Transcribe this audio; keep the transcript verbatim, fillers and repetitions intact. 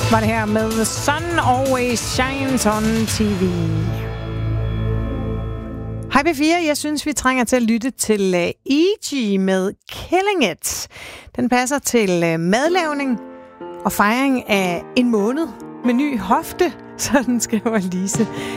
Var det her med The Sun Always Shines on T V. Hej P fire, jeg synes, vi trænger til at lytte til uh, E G med Killing It. Den passer til uh, madlavning og fejring af en måned med ny hofte, sådan skriver Lise.